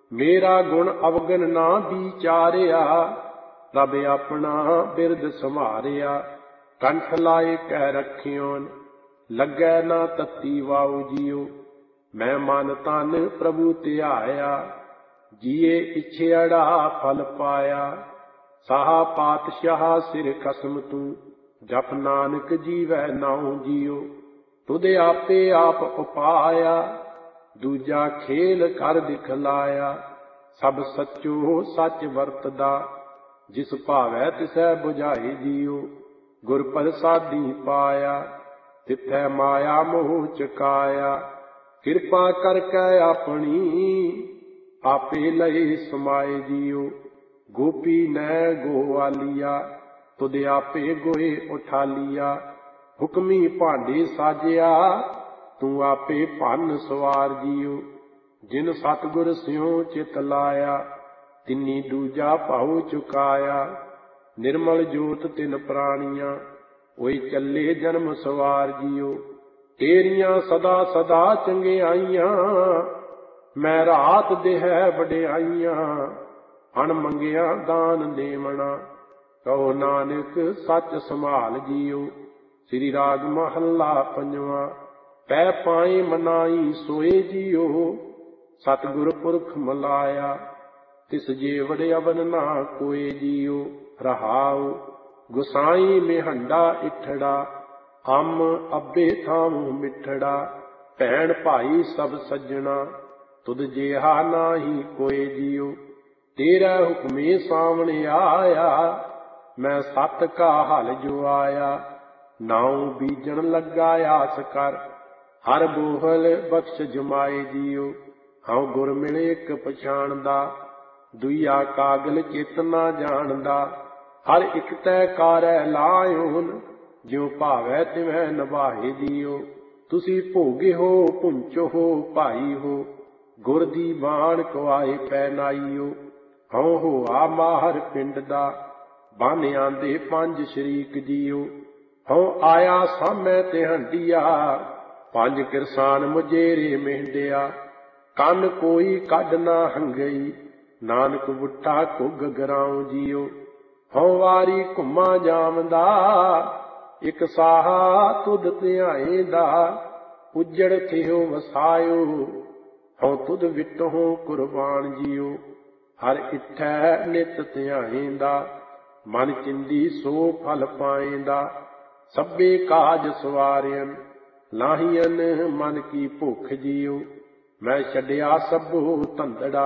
मेरा गुण अवगन ना विचारिया, रब अपना बिरद संभारिया। कंठ लाए कह रखियोन, लगे ना तत्ती वाऊ जियो। मैं मन तन प्रभु ध्याया, जिए इच्छेड़ा फल पाया। साहा पातशाह सिर खसम तू, जप नानक जीवै नाऊ जियो। तुद आपे आप उपाया, दूजा खेल कर दिखलाया। सब सचो सच वरतदा, जिस भावै तिसै बुझाई जियो। गुर प्रसादी पाया, तिथै माया मोह चुकाया। किरपा करके अपनी, आपे लए समाए जियो। गोपी नै गोवालिया, तुद आपे गोए उठा लिया। हुक्मी भांडे साजिया, तू आपे भन सवार जियो। जिन सतगुर स्यों चित लाया, तिन्नी दूजा भाऊ चुकाया। निर्मल जोत तिन प्राणियां, ओए चले जन्म सवार जियो। तेरियां सदा सदा चंगियाइयां, मैं रात देह वडियाइयां। अण मंगिया दान देवना, कहो नानक सच संभाल जियो। श्री राग महला पंजवां। पै पाए मनाई सोए जियो, सतगुर पुरख मलाया। तिस जेवड़ अवन ना कोए जियो। रहाऊ गुसाई मेहंडा इठड़ा, अम अब्बे थामू मिठड़ा। भैन भाई सब सज्जना, तुद जेहा नाही कोए जियो। तेरा हुक्मे सामने आया, मैं सत का हल जो आया। नाऊ बीजन लगा आस कर, हर बोहल बख्श जमाए जियो। हाँ गुर मिले एक पछाणदा, दुईया कागल चित ना जानदा। हर एक तै कारै लायोन, ज्यों भावै तिवै निभाए जियो। तुसी भोगे हो पुंचो हो भाई हो, गुर दी बाण कवाए पै नाईयो। हऊँ होआ माहर पिंड दा, बन आंदे पंज शरीक जियो। हऊँ आया सामै तिहंडिया, पंज किरसान मुजेरे मेहंडिया। कन कोई कढ ना हंगई, नानक बुट्ठा कुग गराऊं जियो। हऊँ वारी घुमा जामदा, एक साहा तुद ध्याएंदा। उजड़ थियो वसायो, हऊँ तुद विटों कुर्बान जियो। हर इत्थै नित ध्याएंदा, मन चिंदी सो फल पाएंदा। सभे काज सवारियन, लाहियन मन की भुख जियो। मैं छड्या सबो धंधड़ा,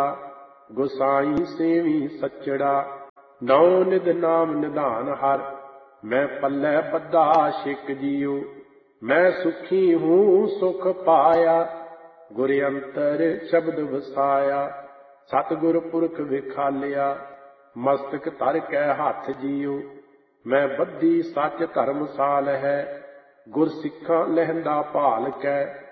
गोसाई सेवी सचड़ा। नौ निध नाम निधान हर, मैं पल्लै बद्धा शिक जियो। मैं सुखी हूँ सुख पाया, गुर अंतर शब्द वसाया। सतगुर पुरख विखालिया, मस्तक धर कै हथ जियो। मैं बद्धी सच धर्मसाल है, गुर सिखा लहंदा भाल कै।